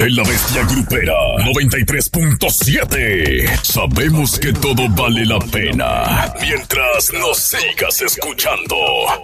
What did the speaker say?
En la bestia grupera 93.7. Sabemos que todo vale la pena mientras nos sigas escuchando.